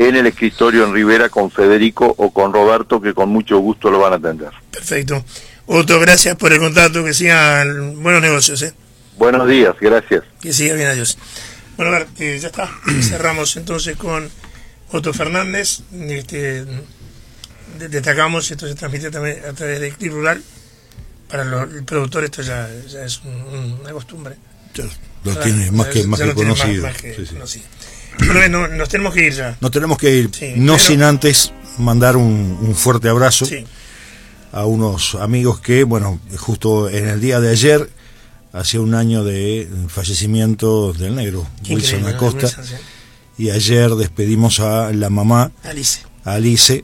en el escritorio en Rivera con Federico o con Roberto, que con mucho gusto lo van a atender. Perfecto. Otto, gracias por el contacto, que sigan buenos negocios, ¿eh? Buenos días, gracias. Que siga bien, adiós. Bueno, a ver, ya está. Cerramos entonces con Otto Fernández. Destacamos, esto se transmite también a través de Clip Rural. Para el productor esto ya es una costumbre. Ya lo tiene más que conocido. Más que conocido. Bueno, nos tenemos que ir ya. Nos tenemos que ir, sí, no sin antes mandar un fuerte abrazo a unos amigos que, bueno, justo en el día de ayer, hacía un año de fallecimiento del negro, Wilson Acosta, y ayer despedimos a la mamá, Alice,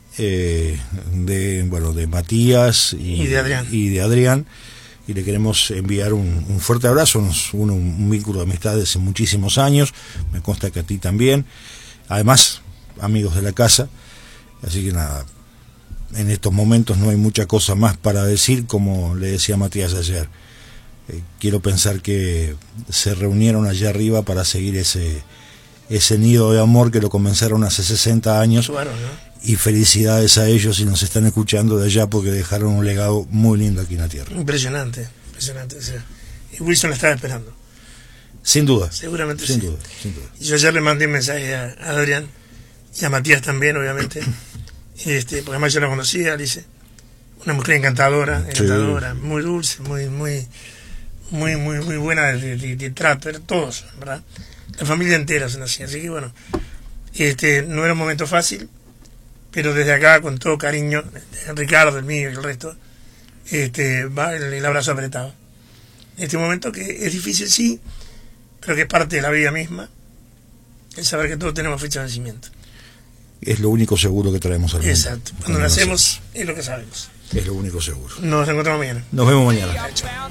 de Matías y de Adrián, y le queremos enviar un fuerte abrazo. Nos une un vínculo de amistad de hace muchísimos años, me consta que a ti también, además amigos de la casa, así que nada, en estos momentos no hay mucha cosa más para decir. Como le decía Matías ayer, quiero pensar que se reunieron allá arriba para seguir ese nido de amor que lo comenzaron hace 60 años, y felicidades a ellos si nos están escuchando de allá, porque dejaron un legado muy lindo aquí en la tierra. Impresionante. O sea, y Wilson la estaba esperando. Sin duda. Seguramente sin sí. duda. Y yo ayer le mandé un mensaje a Adrián y a Matías también, obviamente, porque además yo la conocía, Alice, una mujer encantadora, muy dulce, muy buena de trato, era todos, ¿verdad? La familia entera son así que bueno, no era un momento fácil, pero desde acá, con todo cariño, Ricardo, el mío y el resto, va el abrazo apretado. En este momento que es difícil, sí, pero que es parte de la vida misma, el saber que todos tenemos fecha de vencimiento. Es lo único seguro que traemos al mundo. Exacto, cuando nacemos es lo que sabemos. Es lo único seguro. Nos encontramos mañana. Nos vemos mañana.